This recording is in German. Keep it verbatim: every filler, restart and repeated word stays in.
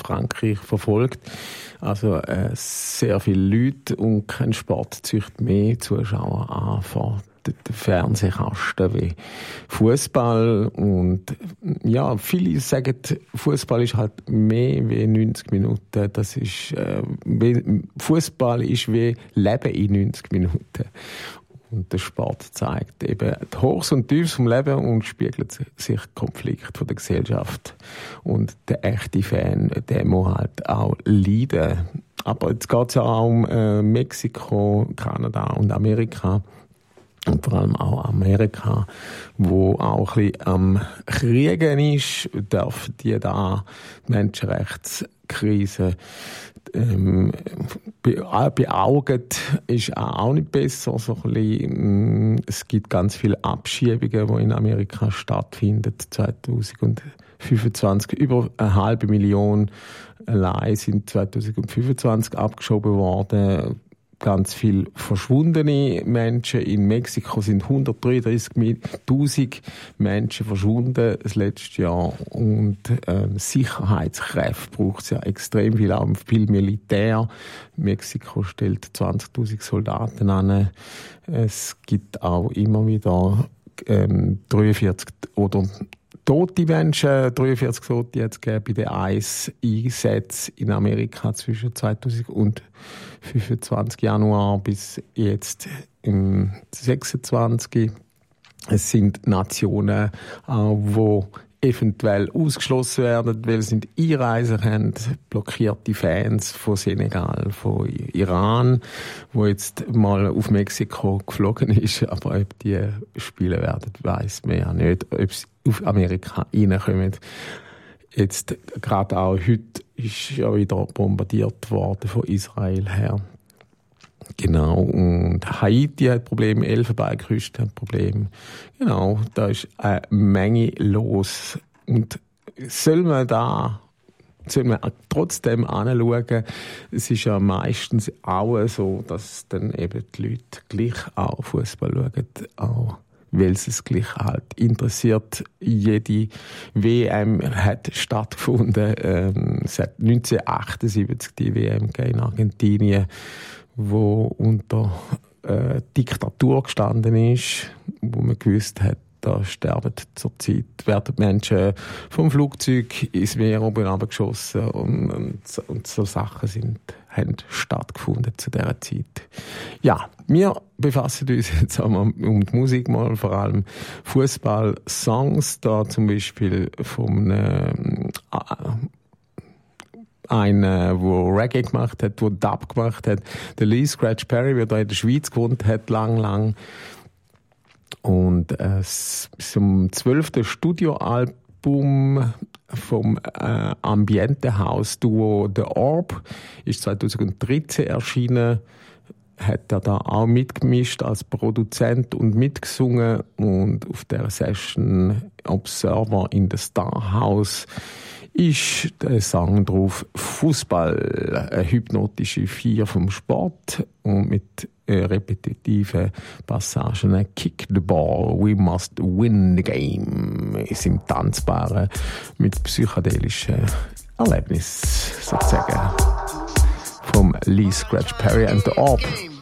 Frankreich verfolgt. Also äh, sehr viele Leute und kein Sport zieht mehr Zuschauer an vor den Fernsehkasten wie Fußball. Und ja, viele sagen, Fußball ist halt mehr wie neunzig Minuten. Das ist äh, Fußball ist wie Leben in neunzig Minuten. Und der Sport zeigt eben die Hochs und Tiefs vom Leben und spiegelt sich Konflikt von der Gesellschaft. Und der echte Fan, der muss halt auch leiden. Aber jetzt geht es auch um äh, Mexiko, Kanada und Amerika. Und vor allem auch Amerika, wo auch ein bisschen am Kriegen ist, darf die da Menschenrechtskrise ähm, beaugen, ist auch nicht besser. So ein bisschen, es gibt ganz viele Abschiebungen, die in Amerika stattfinden. zwanzig fünfundzwanzig über eine halbe Million allein sind zwanzig fünfundzwanzig abgeschoben worden. Ganz viele verschwundene Menschen. In Mexiko sind hundertdreiunddreißigtausend Menschen verschwunden das letzte Jahr. Und äh, Sicherheitskräfte braucht es ja extrem viel, auch viel Militär. Mexiko stellt zwanzigtausend Soldaten an. Es gibt auch immer wieder ähm, dreiundvierzig oder tote Menschen, dreiundvierzig Tote jetzt bei den Eis-Einsätzen in Amerika zwischen zweitausendfünfundzwanzig Januar bis jetzt im sechsundzwanzig. Es sind Nationen, die eventuell ausgeschlossen werden, weil sie nicht einreisen können. Blockierte Fans von Senegal, von Iran, wo jetzt mal auf Mexiko geflogen ist. Aber ob die spielen werden, weiss man ja nicht. Ob sie auf Amerika reinkommen. Jetzt, gerade auch heute, ist ja wieder bombardiert worden von Israel her. Genau. Und Haiti hat Probleme, Elfenbeinküste hat Probleme. Genau. Da ist eine Menge los. Und soll man da, soll man trotzdem anschauen, es ist ja meistens auch so, dass dann eben die Leute gleich auch Fußball schauen, auch weil es gleich halt interessiert. Jede W M hat stattgefunden. Ähm, es hat neunzehnhundertachtundsiebzig die W M in Argentinien, wo unter äh, Diktatur gestanden ist, wo man gewusst hat, da sterben zurzeit, werden Menschen vom Flugzeug ins Meer oben runtergeschossen und, und, und so Sachen sind, haben stattgefunden zu dieser Zeit. Ja, wir befassen uns jetzt auch mal um die Musik, mal vor allem Fußball-Songs, da zum Beispiel von einem einer, der Reggae gemacht hat, der Dub gemacht hat, der Lee Scratch Perry, der da in der Schweiz gewohnt hat, lang, lang. Und äh, zum zwölften Studioalbum vom äh, Ambiente-House-Duo The Orb ist zweitausenddreizehn erschienen. Hat er da auch mitgemischt als Produzent und mitgesungen. Und auf der Session Observer in the Star House ist der Song drauf Fußball, eine hypnotische Vier vom Sport und mit äh, repetitiven Passagen. Kick the ball, we must win the game. Ist im Tanzbaren mit psychedelischen Erlebnis sozusagen vom Lee Scratch Perry and the Orb.